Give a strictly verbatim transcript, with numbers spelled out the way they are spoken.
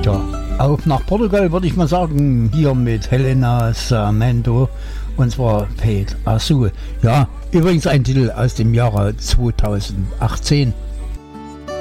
Ja, auch nach Portugal würde ich mal sagen, hier mit Helena Sarmento, und zwar Fade Azul. Ja, übrigens ein Titel aus dem Jahre zweitausendachtzehn.